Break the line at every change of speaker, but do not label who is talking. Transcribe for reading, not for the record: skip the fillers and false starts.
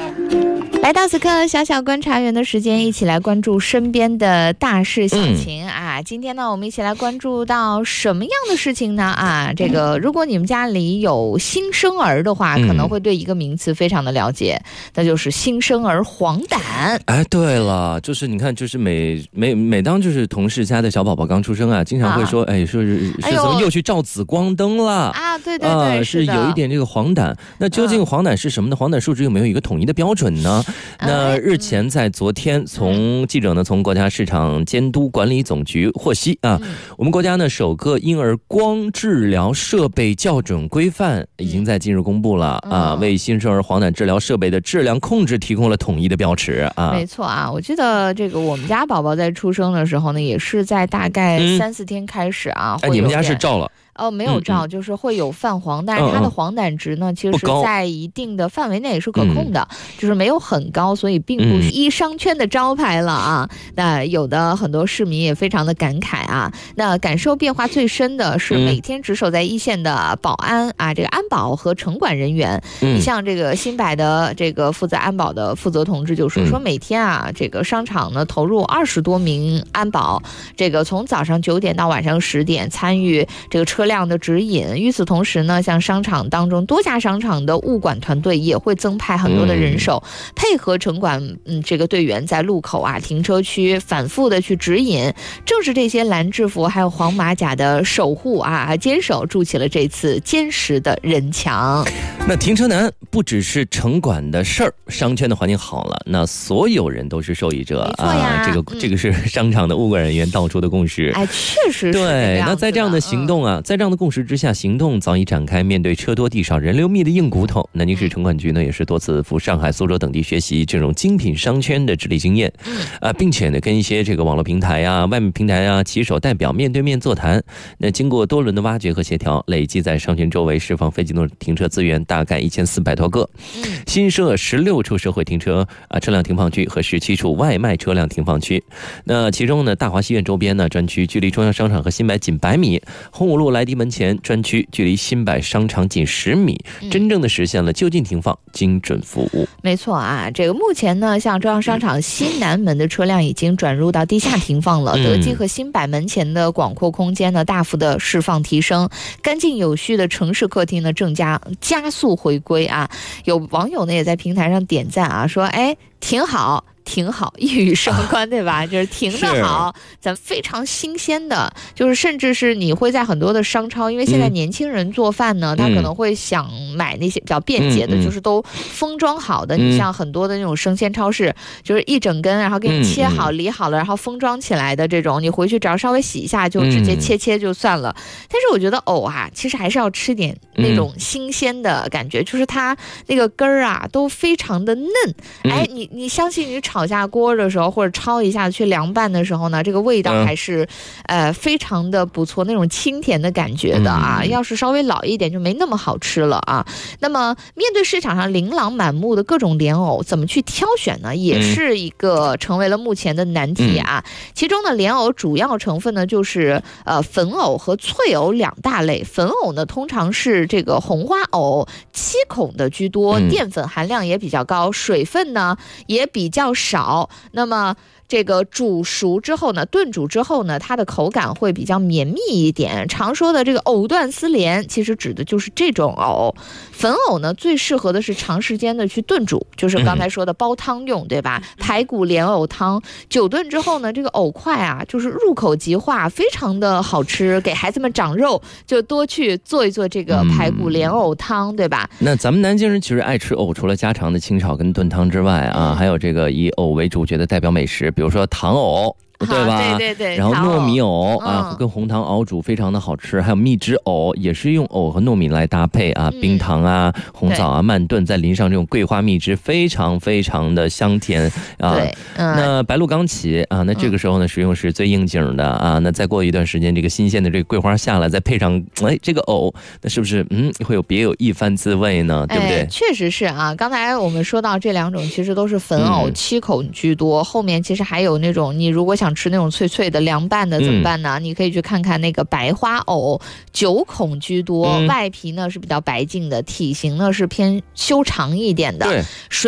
来到此刻，小小观察员的时间，一起来关注身边的大事小情啊。今天呢，我们一起来关注到什么样的事情呢？啊，这个如果你们家里有新生儿的话，可能会对一个名词非常的了解，那就是新生儿黄疸。
哎，对了，就是你看，就是每当就是同事家的小宝宝刚出生啊，经常会说，说是怎么又去照紫光灯了
啊？对对对，
是有一点这个黄疸。那究竟黄疸是什么呢？黄疸数值有没有一个统一的标准呢？那日前在昨天，记者呢从国家市场监督管理总局获悉啊，我们国家呢首个婴儿光治疗设备校准规范已经在近日公布了啊，为新生儿黄疸治疗设备的质量控制提供了统一的标尺啊。
没错啊，我记得这个我们家宝宝在出生的时候呢，也是在大概3-4天开始啊。
你们家是照了？
没有照，就是会有泛黄，但是它的黄疸值呢，其实是在一定的范围内是可控的，就是没有很高，所以并不是一商圈的招牌了啊。那有的很多市民也非常的感慨啊。那感受变化最深的是每天值守在一线的保安啊，这个安保和城管人员。你像这个新百的这个负责安保的负责同志就说每天啊，这个商场呢投入20多名安保，这个从早上9点到晚上10点参与这个车辆的指引。与此同时呢，像商场当中多家商场的物管团队也会增派很多的人手，配合城管这个队员在路口啊停车区反复的去指引。正是这些蓝制服还有黄马甲的守护啊坚守筑起了这次坚实的人墙。
那停车难不只是城管的事儿，商圈的环境好了，那所有人都是受益者啊。这个是商场的物管人员道出的共识。
哎，确实是
对。那在这样的行动在这样的共识之下，行动早已展开。面对车多地少人流密的硬骨头，南京市城管局呢也是多次赴上海、苏州等地学习这种精品商圈的治理经验，并且呢跟一些这个网络平台啊、外卖平台啊骑手代表面对面座谈。那经过多轮的挖掘和协调，累计在商圈周围释放非机动停车资源大概1400多个，新设16处社会停车车辆停放区和17处外卖车辆停放区。那其中呢，大华西苑周边呢专区距离中央商场和新百仅100米，洪武路来迪门前专区距离新百商场仅10米，真正的实现了就近停放、精准服务。
没错啊，这个目前呢，像中央商场西南门的车辆已经转入到地下停放了，德基和新百门前的广阔空间呢，大幅的释放提升，干净有序的城市客厅呢，正加速回归啊。有网友呢也在平台上点赞啊，说挺好，一语双关，对吧？就是停得好，咱非常新鲜的，就是甚至是你会在很多的商超，因为现在年轻人做饭呢，他可能会想买那些比较便捷的，就是都封装好的。你像很多的那种生鲜超市，就是一整根，然后给你切好、理好了，然后封装起来的这种，你回去只要稍微洗一下就直接切就算了。但是我觉得其实还是要吃点那种新鲜的感觉，就是它那个根儿啊都非常的嫩。你相信你炒下锅的时候，或者焯一下去凉拌的时候呢，这个味道还是非常的不错，那种清甜的感觉的啊。要是稍微老一点就没那么好吃了啊。那么面对市场上琳琅满目的各种莲藕，怎么去挑选呢？也是一个成为了目前的难题啊。其中呢，莲藕主要成分呢就是粉藕和脆藕2大类。粉藕呢通常是这个红花藕，7孔的居多，淀粉含量也比较高，水分呢也比较少。那么这个煮熟之后呢，炖煮之后呢，它的口感会比较绵密一点。常说的这个藕断丝连，其实指的就是这种藕。粉藕呢，最适合的是长时间的去炖煮，就是刚才说的煲汤用，对吧？排骨莲藕汤，久炖之后呢，这个藕块啊，就是入口即化，非常的好吃。给孩子们长肉，就多去做一做这个排骨莲藕汤，对吧？
那咱们南京人其实爱吃藕，除了家常的清炒跟炖汤之外啊，还有这个以藕为主角的代表美食，比如说糖藕。对吧？
对。
然后糯米藕啊，跟红糖熬煮非常的好吃。还有蜜汁藕，也是用藕和糯米来搭配啊，冰糖啊、红枣啊慢炖，再淋上这种桂花蜜汁，非常非常的香甜啊。那白露刚起啊，那这个时候呢，食用是最应景的啊。那再过一段时间，这个新鲜的这个桂花下来，再配上这个藕，那是不是会有别有一番滋味呢？对不对？
确实是啊。刚才我们说到这2种，其实都是粉藕，7孔居多。后面其实还有那种，你如果想吃那种脆脆的凉拌的怎么办呢？你可以去看看那个白花藕，9孔居多，外皮呢是比较白净的，体型呢是偏修长一点的。对。